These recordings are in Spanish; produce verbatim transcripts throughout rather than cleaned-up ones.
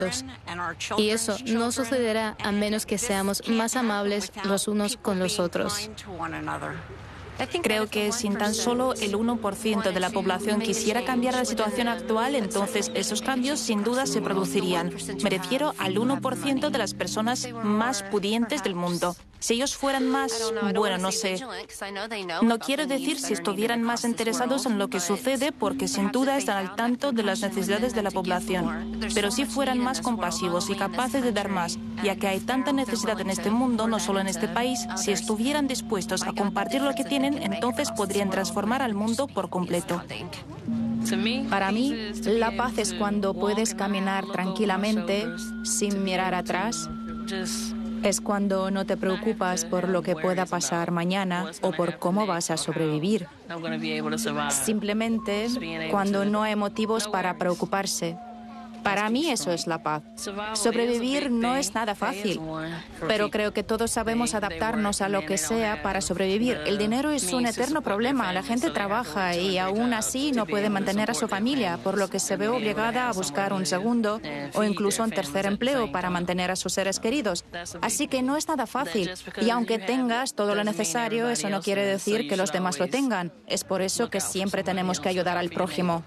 Y eso no sucederá a menos que seamos más amables los unos con los otros. Creo que si tan solo el uno por ciento de la población quisiera cambiar la situación actual, entonces esos cambios sin duda se producirían. Me refiero al uno por ciento de las personas más pudientes del mundo. Si ellos fueran más, bueno, no sé. No quiero decir si estuvieran más interesados en lo que sucede, porque sin duda están al tanto de las necesidades de la población. Pero si fueran más compasivos y capaces de dar más, ya que hay tanta necesidad en este mundo, no solo en este país, si estuvieran dispuestos a compartir lo que tienen, entonces podrían transformar al mundo por completo. Para mí, la paz es cuando puedes caminar tranquilamente, sin mirar atrás. Es cuando no te preocupas por lo que pueda pasar mañana o por cómo vas a sobrevivir. Simplemente cuando no hay motivos para preocuparse. Para mí eso es la paz. Sobrevivir no es nada fácil, pero creo que todos sabemos adaptarnos a lo que sea para sobrevivir. El dinero es un eterno problema. La gente trabaja y aún así no puede mantener a su familia, por lo que se ve obligada a buscar un segundo o incluso un tercer empleo para mantener a sus seres queridos. Así que no es nada fácil. Y aunque tengas todo lo necesario, eso no quiere decir que los demás lo tengan. Es por eso que siempre tenemos que ayudar al prójimo.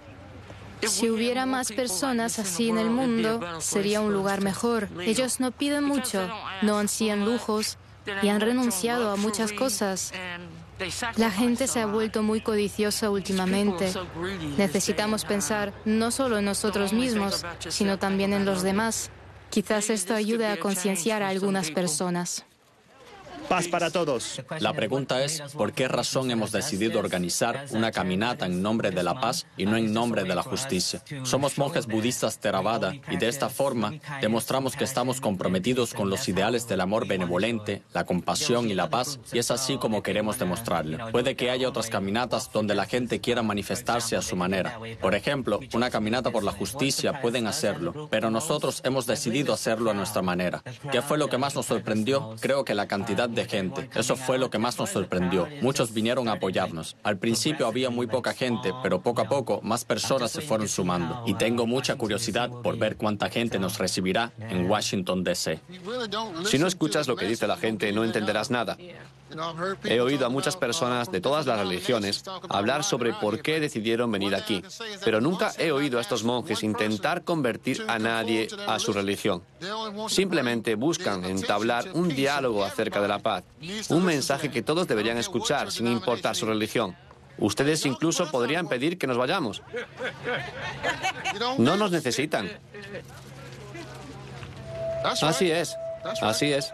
Si hubiera más personas así en el mundo, sería un lugar mejor. Ellos no piden mucho, no ansían lujos y han renunciado a muchas cosas. La gente se ha vuelto muy codiciosa últimamente. Necesitamos pensar no solo en nosotros mismos, sino también en los demás. Quizás esto ayude a concienciar a algunas personas. Paz para todos. La pregunta es, ¿por qué razón hemos decidido organizar una caminata en nombre de la paz y no en nombre de la justicia? Somos monjes budistas Theravada y de esta forma demostramos que estamos comprometidos con los ideales del amor benevolente, la compasión y la paz, y es así como queremos demostrarlo. Puede que haya otras caminatas donde la gente quiera manifestarse a su manera. Por ejemplo, una caminata por la justicia pueden hacerlo, pero nosotros hemos decidido hacerlo a nuestra manera. ¿Qué fue lo que más nos sorprendió? Creo que la cantidad de gente. Eso fue lo que más nos sorprendió. Muchos vinieron a apoyarnos. Al principio había muy poca gente, pero poco a poco más personas se fueron sumando. Y tengo mucha curiosidad por ver cuánta gente nos recibirá en Washington, D C Si no escuchas lo que dice la gente, no entenderás nada. He oído a muchas personas de todas las religiones hablar sobre por qué decidieron venir aquí, pero nunca he oído a estos monjes intentar convertir a nadie a su religión. Simplemente buscan entablar un diálogo acerca de la paz, un mensaje que todos deberían escuchar sin importar su religión. Ustedes incluso podrían pedir que nos vayamos. No nos necesitan. Así es, así es.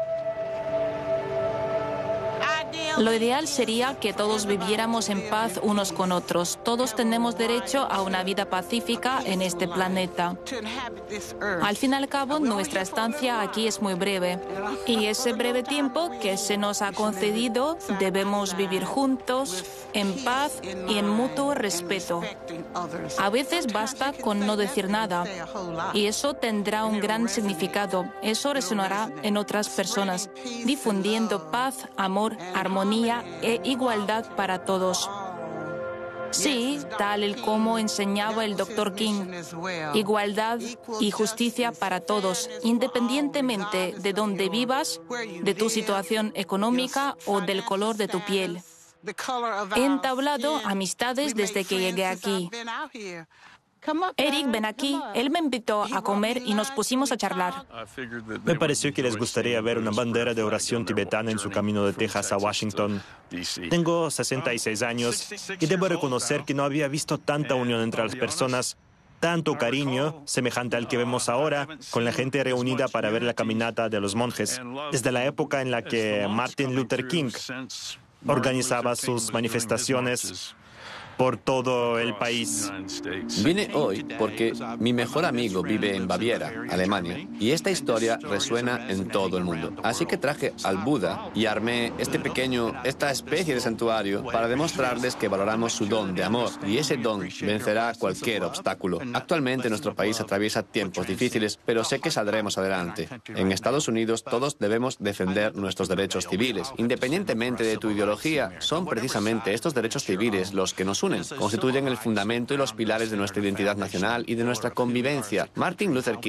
Lo ideal sería que todos viviéramos en paz unos con otros. Todos tenemos derecho a una vida pacífica en este planeta. Al fin y al cabo, nuestra estancia aquí es muy breve. Y ese breve tiempo que se nos ha concedido, debemos vivir juntos, en paz y en mutuo respeto. A veces basta con no decir nada. Y eso tendrá un gran significado. Eso resonará en otras personas, difundiendo paz, amor, armonía e igualdad para todos. Sí, tal y como enseñaba el doctor King, igualdad y justicia para todos, independientemente de dónde vivas, de tu situación económica o del color de tu piel. He entablado amistades desde que llegué aquí. Eric, ven aquí. Él me invitó a comer y nos pusimos a charlar. Me pareció que les gustaría ver una bandera de oración tibetana en su camino de Texas a Washington. Tengo sesenta y seis años y debo reconocer que no había visto tanta unión entre las personas, tanto cariño, semejante al que vemos ahora, con la gente reunida para ver la caminata de los monjes, desde la época en la que Martin Luther King organizaba sus manifestaciones por todo el país. Vine hoy porque mi mejor amigo vive en Baviera, Alemania, y esta historia resuena en todo el mundo. Así que traje al Buda y armé este pequeño, esta especie de santuario para demostrarles que valoramos su don de amor, y ese don vencerá cualquier obstáculo. Actualmente nuestro país atraviesa tiempos difíciles, pero sé que saldremos adelante. En Estados Unidos todos debemos defender nuestros derechos civiles. Independientemente de tu ideología, son precisamente estos derechos civiles los que nos unen. Constituyen el fundamento y los pilares de nuestra identidad nacional y de nuestra convivencia. Martin Luther King